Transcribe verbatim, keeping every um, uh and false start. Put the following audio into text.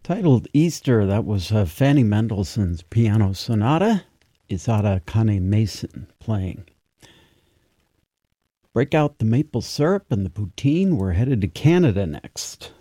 Titled Easter, that was uh, Fanny Mendelssohn's Piano Sonata. Isata Kane-Mason playing. Break out the maple syrup and the poutine. We're headed to Canada next.